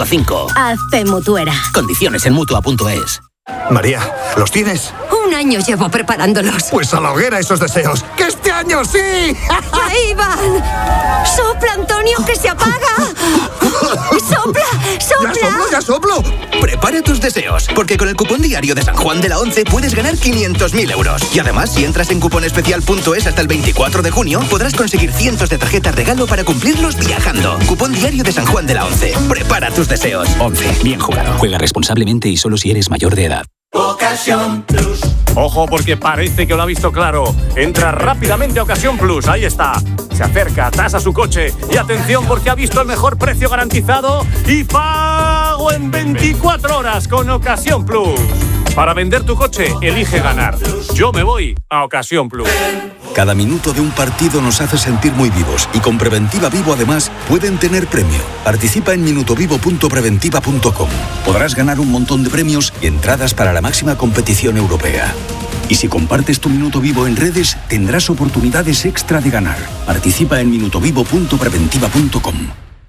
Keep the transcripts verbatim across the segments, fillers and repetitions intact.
cinco cinco. Hazte Mutuera. Condiciones en Mutua punto es. María, ¿los tienes? Un año llevo preparándolos. Pues a la hoguera esos deseos. ¡Que este año sí! ¡Ahí van! ¡Sopla, Antonio, que se apaga! ¡Sopla, sopla! ¡Ya soplo, ya soplo! Prepara tus deseos, porque con el cupón diario de San Juan de la Once puedes ganar quinientos mil euros. Y además, si entras en cuponespecial punto es hasta el veinticuatro de junio, podrás conseguir cientos de tarjetas regalo para cumplirlos viajando. Cupón diario de San Juan de la Once. Prepara tus deseos. Once. Bien jugado. Juega responsablemente y solo si eres mayor de edad. Ocasión Plus. Ojo, porque parece que lo ha visto claro. Entra rápidamente a Ocasión Plus. Ahí está. Se acerca, tasa su coche. Y atención, porque ha visto el mejor precio garantizado y pago en veinticuatro horas con Ocasión Plus. Para vender tu coche, elige ganar. Yo me voy a Ocasión Plus. Cada minuto de un partido nos hace sentir muy vivos y con Preventiva Vivo además pueden tener premio. Participa en minutovivo punto preventiva punto com. Podrás ganar un montón de premios y entradas para la máxima competición europea. Y si compartes tu minuto vivo en redes, tendrás oportunidades extra de ganar. Participa en minutovivo punto preventiva punto com.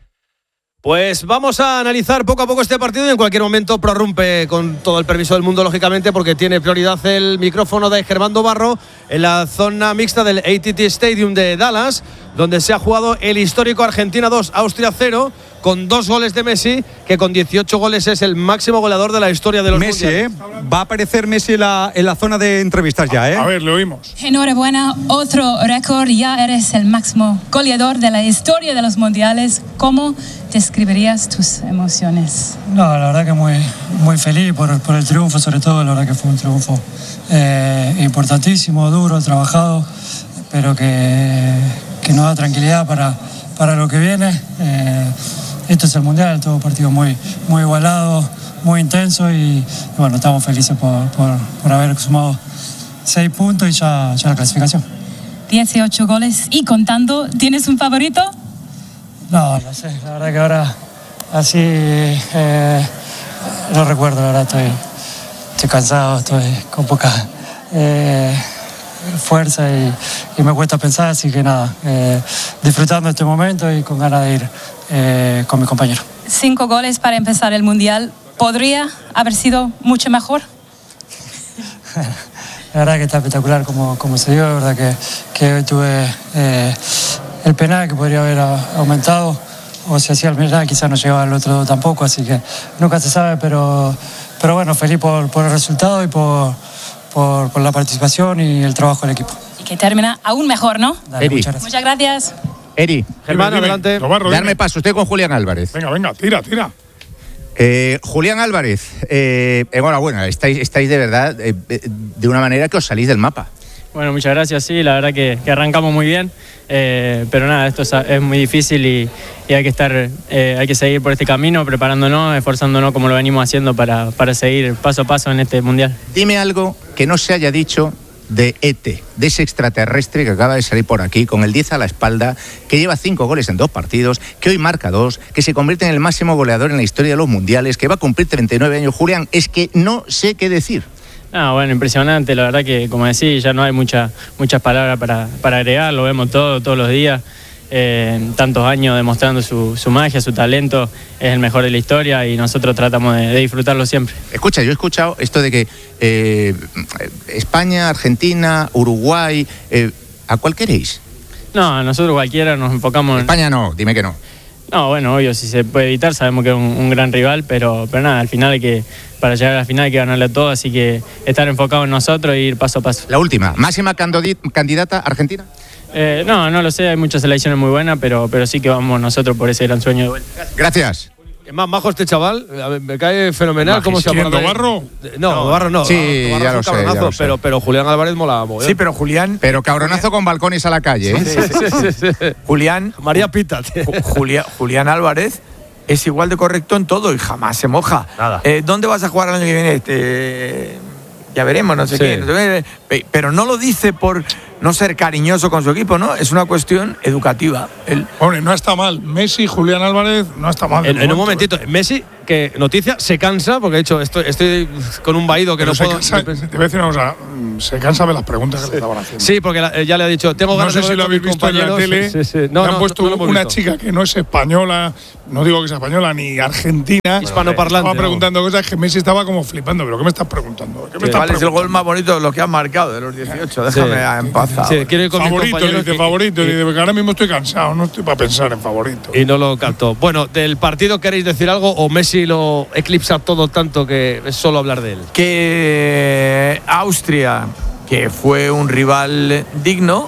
Pues vamos a analizar poco a poco este partido y en cualquier momento prorrumpe con todo el permiso del mundo, lógicamente, porque tiene prioridad el micrófono de Germán Barro en la zona mixta del A T T Stadium de Dallas, donde se ha jugado el histórico Argentina dos, Austria cero, con dos goles de Messi, que con dieciocho goles es el máximo goleador de la historia de los Messi, mundiales. ¿eh? Va a aparecer Messi en la, en la zona de entrevistas ya, ¿eh? A ver, le oímos. Enhorabuena, otro récord, ya eres el máximo goleador de la historia de los mundiales. ¿Cómo describirías tus emociones? No, la verdad que muy, muy feliz por, por el triunfo, sobre todo, la verdad que fue un triunfo eh, importantísimo, duro, trabajado, pero que, que nos da tranquilidad para, para lo que viene. Eh, esto es el Mundial, todo partido muy, muy igualado, muy intenso y, y bueno, estamos felices por, por, por haber sumado seis puntos y ya, ya la clasificación. dieciocho goles y contando, ¿tienes un favorito? No, no sé, la verdad que ahora así eh, no recuerdo, la verdad estoy, estoy cansado, estoy con poca eh, fuerza y, y me cuesta pensar, así que nada, eh, disfrutando este momento y con ganas de ir eh, con mis compañeros. Cinco goles para empezar el Mundial, ¿podría haber sido mucho mejor? La verdad que está espectacular como, como se dio, la verdad que, que hoy tuve eh, el penal que podría haber aumentado, o si hacía el penal quizás no llegaba al otro tampoco, así que nunca se sabe, pero, pero bueno, feliz por, por el resultado y por, por, por la participación y el trabajo del equipo. Y que termina aún mejor, ¿no? Dale, muchas gracias. Muchas gracias. Eri, Germán, adelante. Darme paso, usted con Julián Álvarez. Venga, venga, tira, tira. Eh, Julián Álvarez, eh, enhorabuena, estáis, estáis de verdad eh, de una manera que os salís del mapa. Bueno, muchas gracias, sí, la verdad que, que arrancamos muy bien, eh, pero nada, esto es, es muy difícil y, y hay que estar, eh, hay que seguir por este camino, preparándonos, esforzándonos como lo venimos haciendo para, para seguir paso a paso en este Mundial. Dime algo que no se haya dicho de E T, de ese extraterrestre que acaba de salir por aquí con el diez a la espalda, que lleva cinco goles en dos partidos, que hoy marca dos, que se convierte en el máximo goleador en la historia de los mundiales, que va a cumplir treinta y nueve años. Julián, es que no sé qué decir. Ah, bueno, impresionante, la verdad que, como decís, ya no hay mucha, muchas palabras para, para agregar, lo vemos todo, todos los días. Eh, tantos años demostrando su, su magia, su talento, es el mejor de la historia y nosotros tratamos de, de disfrutarlo siempre. Escucha, yo he escuchado esto de que eh, España, Argentina, Uruguay, eh, ¿a cuál queréis? No, nosotros cualquiera nos enfocamos en... España no, dime que no. No, bueno, obvio, si se puede evitar, sabemos que es un, un gran rival, pero, pero nada, al final hay que, para llegar a la final hay que ganarle a todo, así que estar enfocado en nosotros e ir paso a paso. La última, ¿máxima candidata Argentina? Eh, no, no lo sé, hay muchas selecciones muy buenas, pero, pero sí que vamos nosotros por ese gran sueño de vuelta. Gracias. Es más majo este chaval, me cae fenomenal. ¿Cómo se llama? ¿Barro? No, no, Barro no. Sí, Barro ya, lo sé, ya lo sé. Pero, pero Julián Álvarez mola. ¿eh? Sí, pero Julián... Pero cabronazo con balcones a la calle, ¿eh? Sí, sí, sí, sí, sí. Julián... María Pita. Julián, Julián Álvarez es igual de correcto en todo y jamás se moja. Nada. Eh, ¿Dónde vas a jugar el año que viene? Este, ya veremos, no sé Sí. qué. No sé qué. Pero no lo dice por no ser cariñoso con su equipo, ¿no? Es una cuestión educativa. Él... Hombre, no está mal. Messi, Julián Álvarez, no está mal. En, en un momentito, Messi que noticia, se cansa, porque de hecho estoy, estoy con un vaído que Pero no se puedo. cansa, te voy a decir una cosa, se cansa de las preguntas que le estaban haciendo. Sí, porque la, ya le ha dicho, tengo ganas no sé de si lo habéis visto en la tele. Sí, sí. No, le han no, puesto no, no lo hemos una visto. chica que no es española, no digo que sea española ni argentina, hispanoparlante. Estaba preguntando no. cosas que Messi estaba como flipando. ¿Pero qué me estás preguntando? ¿Qué me Sí, estás ¿Cuál es el preguntando? gol más bonito de los que han marcado de los dieciocho? Déjame Sí. en paz. Sí, quiero ir con mis Favorito, compañeros dice y- favorito. y- Dice, porque ahora mismo estoy cansado, no estoy para pensar en favorito. Y no lo captó. Bueno, ¿del partido queréis decir algo o Messi lo eclipsa todo tanto que es solo hablar de él? Que Austria, que fue un rival digno,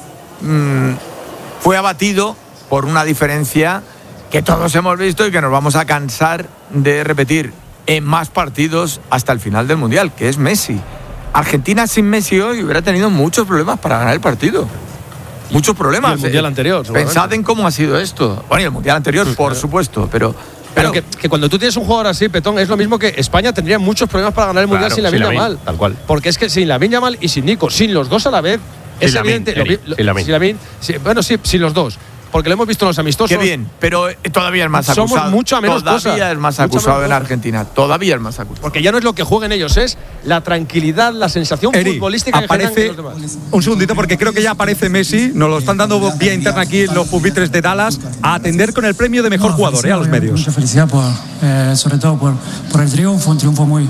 mmm, fue abatido por una diferencia que todos hemos visto y que nos vamos a cansar de repetir en más partidos hasta el final del Mundial, que es Messi. Argentina sin Messi hoy hubiera tenido muchos problemas para ganar el partido. Muchos problemas. Y el Mundial anterior, seguramente. Pensad en cómo ha sido esto. Bueno, y el Mundial anterior, por supuesto, pero... Pero que, que cuando tú tienes un jugador así, Petón, es lo mismo que España tendría muchos problemas para ganar el Mundial Claro, sin Lamine sin Lamine, Yamal. tal cual. Porque es que sin Lamine Yamal y sin Nico, sin los dos a la vez, es Sin Lamine, evidente. Eri, lo vi- lo- sin Lamine. sin Lamine, sí, bueno, sí, sin los dos. Porque lo hemos visto en los amistosos. Qué bien, pero eh, todavía es más Somos acusado. mucho a menos Todavía cosas. es más Mucho acusado menos en cosas. Argentina. Todavía es más acusado. Porque ya no es lo que jueguen ellos, es la tranquilidad, la sensación Eri, futbolística que generan aparece los demás. un segundito porque creo que ya aparece Messi, nos lo están dando vía interna aquí en los pupitres de Dallas, a atender con el premio de mejor No, jugador, eh, a los felicidad, medios. Mucha felicidad, por, eh, sobre todo por, por el triunfo, un triunfo muy,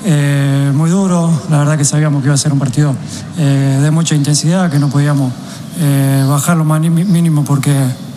eh, muy duro. La verdad que sabíamos que iba a ser un partido eh, de mucha intensidad, que no podíamos eh, bajar lo más ni- mínimo porque,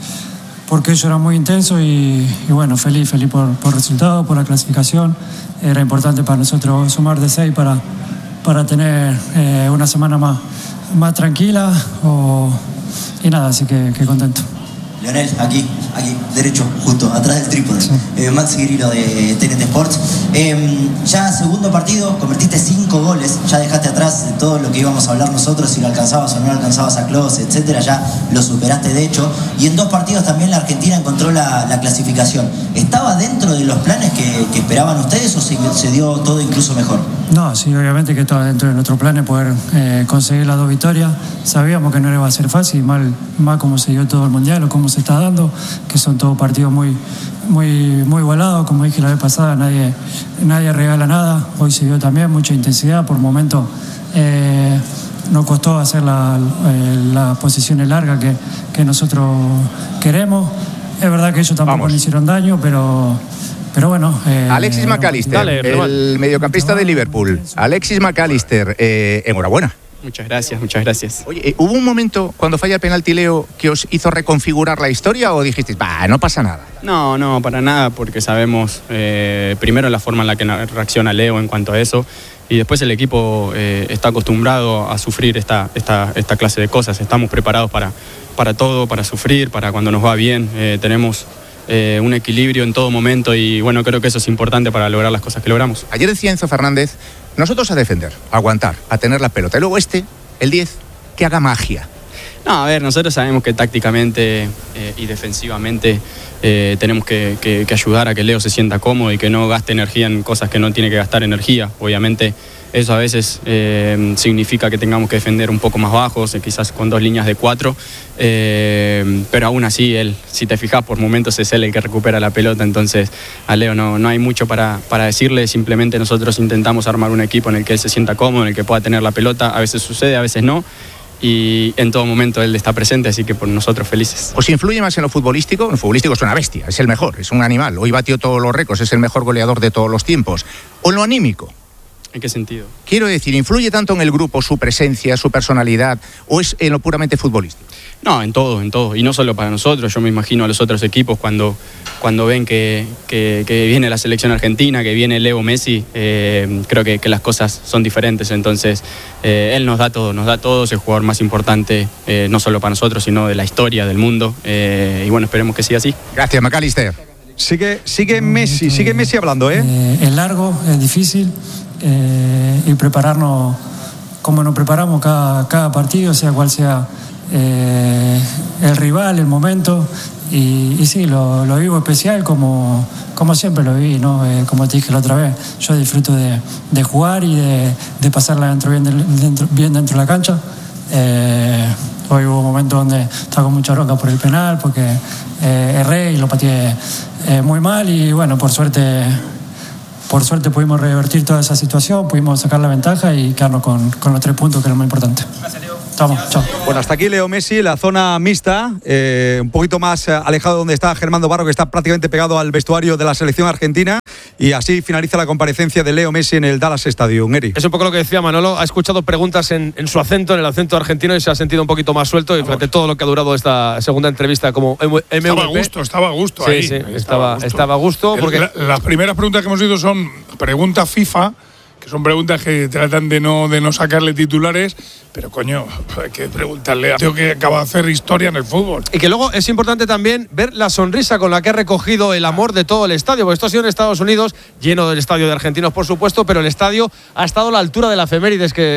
porque ello era muy intenso y, y bueno, feliz, feliz por, por el resultado, por la clasificación. Era importante para nosotros sumar de seis para, para tener eh, una semana más, más tranquila o, y nada, así que, que contento. Leonel, aquí, aquí, derecho, justo, atrás del trípode. Eh, Maxi Grillo de T N T Sports. Eh, ya segundo partido, convertiste cinco goles, ya dejaste atrás de todo lo que íbamos a hablar nosotros, si lo alcanzabas o no alcanzabas a Klose, etcétera, ya lo superaste de hecho. Y en dos partidos también la Argentina encontró la, la clasificación. ¿Estaba dentro de los planes que, que esperaban ustedes o se, se dio todo incluso mejor? No, sí, obviamente que estaba dentro de nuestro plan poder eh, conseguir las dos victorias. Sabíamos que no iba a ser fácil, mal, mal como se dio todo el Mundial o cómo se está dando, que son todos partidos muy, muy, muy igualados. Como dije la vez pasada, nadie, nadie regala nada. Hoy se vio también mucha intensidad. Por momentos eh, nos costó hacer la, eh, las posiciones largas que, que nosotros queremos. Es verdad que ellos tampoco Vamos. le hicieron daño, pero... Pero bueno, eh, Alexis McAllister, Dale, el rival. mediocampista de Liverpool. Alexis McAllister, eh, enhorabuena. Muchas gracias, muchas gracias. Oye, eh, ¿hubo un momento cuando falla el penalti Leo que os hizo reconfigurar la historia o dijisteis, bah, no pasa nada? No, no, para nada, porque sabemos eh, primero la forma en la que na- reacciona Leo en cuanto a eso y después el equipo eh, está acostumbrado a sufrir esta, esta, esta clase de cosas. Estamos preparados para, para todo, para sufrir, para cuando nos va bien. Eh, tenemos eh, un equilibrio en todo momento y bueno, creo que eso es importante para lograr las cosas que logramos. Ayer decía Enzo Fernández, nosotros a defender, a aguantar, a tener la pelota. Y luego este, el diez, que haga magia. No, a ver, nosotros sabemos que tácticamente eh, y defensivamente eh, tenemos que, que- que ayudar a que Leo se sienta cómodo y que no gaste energía en cosas que no tiene que gastar energía. Obviamente eso a veces eh, significa que tengamos que defender un poco más bajos, eh, quizás con dos líneas de cuatro, eh, pero aún así él, si te fijas, por momentos es él el que recupera la pelota, entonces a Leo no, no hay mucho para, para decirle, simplemente nosotros intentamos armar un equipo en el que él se sienta cómodo, en el que pueda tener la pelota, a veces sucede, a veces no. Y en todo momento él está presente, así que por nosotros felices. ¿Os influye más en lo futbolístico? En lo futbolístico es una bestia, es el mejor, es un animal. Hoy batió todos los récords, es el mejor goleador de todos los tiempos. ¿O en lo anímico? ¿En qué sentido? Quiero decir, ¿influye tanto en el grupo su presencia, su personalidad, o es en lo puramente futbolístico? No, en todo, en todo. Y no solo para nosotros, yo me imagino a los otros equipos cuando, cuando ven que, que- que viene la selección argentina, que viene Leo Messi, eh, creo que, que las cosas son diferentes. Entonces, eh, él nos da todo, nos da todo, es el jugador más importante, eh, no solo para nosotros, sino de la historia, del mundo. Eh, y bueno, esperemos que siga así. Gracias, McAllister. Sigue, sigue Messi, sigue Messi hablando, ¿eh? Eh, es largo, es difícil eh, y prepararnos como nos preparamos cada, cada partido, sea cual sea eh, el rival, el momento. Y, y sí, lo, lo vivo especial como, como siempre lo viví, ¿no? Eh, como te dije la otra vez, yo disfruto de, de jugar y de, de pasarla dentro, bien, del- dentro, bien dentro de la cancha. Eh, Hoy hubo momentos donde estaba con mucha bronca por el penal, porque eh, erré y lo pateé eh, muy mal y bueno, por suerte, por suerte pudimos revertir toda esa situación, pudimos sacar la ventaja y quedarnos con, con los tres puntos, que es lo más importante. Estamos, chao. Bueno, hasta aquí Leo Messi, la zona mixta, eh, un poquito más alejado de donde está Germán Barro, que está prácticamente pegado al vestuario de la selección argentina. Y así finaliza la comparecencia de Leo Messi en el Dallas Stadium. Eri. Es un poco lo que decía Manolo. Ha escuchado preguntas en, en su acento, en el acento argentino, y se ha sentido un poquito más suelto. Y frente a todo lo que ha durado esta segunda entrevista como M V P. Estaba a gusto, estaba a gusto sí, ahí. Sí, estaba, estaba a gusto. Estaba a gusto porque la, las primeras preguntas que hemos ido son preguntas FIFA, que son preguntas que tratan de no, de no sacarle titulares, pero coño, hay que preguntarle a Tío que acaba de hacer historia en el fútbol. Y que luego es importante también ver la sonrisa con la que ha recogido el amor de todo el estadio, porque esto ha sido en Estados Unidos, lleno del estadio de argentinos, por supuesto, pero el estadio ha estado a la altura de la efemérides que